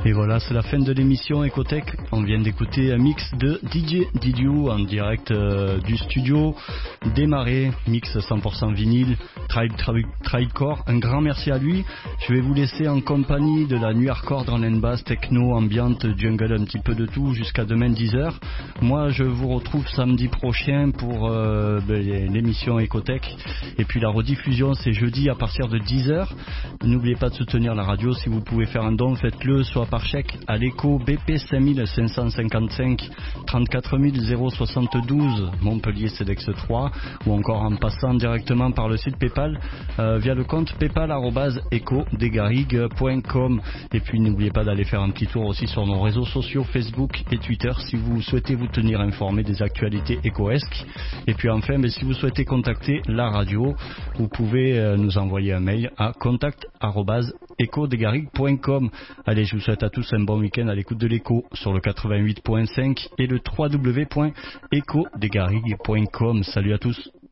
Et voilà, c'est la fin de l'émission Ecotech. On vient d'écouter un mix de DJ Didiou en direct du studio Démarrer, mix 100% vinyle, Tribecore. Un grand merci à lui. Je vais vous laisser en compagnie de la nuit hardcore, drum and bass, techno, ambiante, jungle, un petit peu de tout jusqu'à demain 10h. Moi, je vous retrouve samedi prochain pour l'émission Ecotech. Et puis la rediffusion, c'est jeudi à partir de 10h. N'oubliez pas de soutenir la radio. Si vous pouvez faire un don, faites-le soit par chèque à l'écho BP 5555 34 072 Montpellier CEDEX 3 ou encore en passant directement par le site PayPal via le compte paypal@ecodesgarrigues.com. Et puis n'oubliez pas d'aller faire un petit tour aussi sur nos réseaux sociaux Facebook et Twitter si vous souhaitez vous tenir informé des actualités écoesques. Et puis enfin, si vous souhaitez contacter la radio, vous pouvez nous envoyer un mail à contact@ecodesgarrigues.com. Allez, je vous souhaite à tous un bon week-end à l'écoute de l'écho sur le 88.5 et le www.ecodesgarrigues.com. Salut à tous.